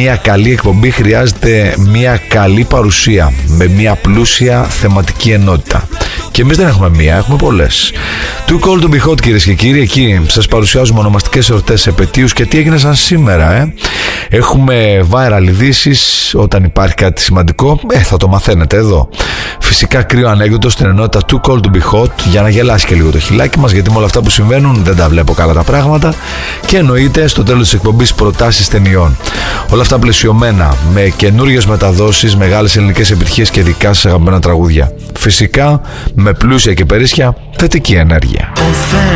Μια καλή εκπομπή χρειάζεται μια καλή παρουσία με μια πλούσια θεματική ενότητα. Και εμείς δεν έχουμε μία, έχουμε πολλές. Too Cold to Be Hot, κυρίες και κύριοι. Εκεί σας παρουσιάζουμε ονομαστικές εορτές, επετείους και τι έγινε σαν σήμερα. Έχουμε viral ειδήσεις. Όταν υπάρχει κάτι σημαντικό, θα το μαθαίνετε εδώ. Φυσικά κρύο ανέκδοτο στην ενότητα Too Cold to Be Hot, για να γελάσει και λίγο το χιλάκι μας, γιατί με όλα αυτά που συμβαίνουν δεν τα βλέπω καλά τα πράγματα. Και εννοείται στο τέλος της εκπομπής προτάσεις ταινιών. Όλα αυτά πλαισιωμένα με καινούργιες μεταδόσεις, μεγάλες ελληνικές επιτυχίες και δικά σας αγαπημένα τραγούδια. Φυσικά με πλούσια και περίσσια θετική ενέργεια.